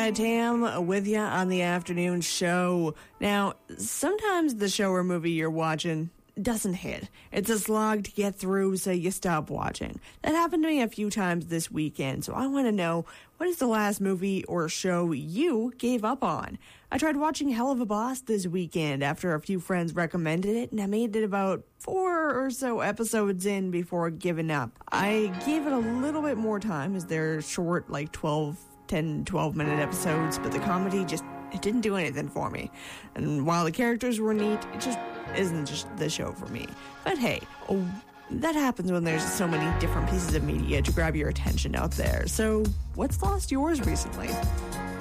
Tam with you on the afternoon show. Now, sometimes the show or movie you're watching doesn't hit. It's a slog to get through, so you stop watching. That happened to me a few times this weekend, so I want to know, what is the last movie or show you gave up on? I tried watching Hell of a Boss this weekend after a few friends recommended it, and I made it about 4 or so episodes in before giving up. I gave it a little bit more time, as they're short, like 12-minute episodes, but the comedy it didn't do anything for me. And while the characters were neat, it just isn't just the show for me. But hey, that happens when there's so many different pieces of media to grab your attention out there. So what's lost yours recently?